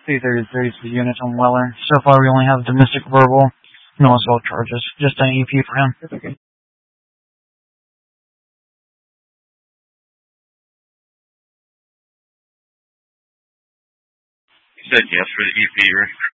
333 is the unit on Weller. So far we only have domestic verbal, no assault charges. Just an EP for him. You said yes for the EP, right?